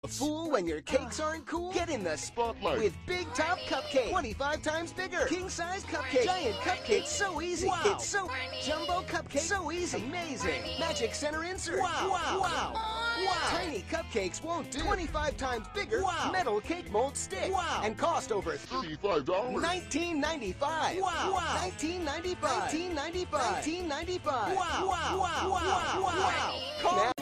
A fool when your cakes aren't cool? Get in the Spotlight with Big Top Cupcake. 25 times bigger. King size cupcake. Giant cupcake. So easy. Wow. It's so jumbo cupcake. So easy. Amazing. Magic center insert. Wow. Wow. Wow. Wow. Tiny cupcakes won't do. 25 times bigger. Wow. Metal cake mold stick. Wow. And cost over $35. $19.95. Wow. Wow. $19.95. $19.95. $19.95. Wow. Wow. Wow. Wow. Call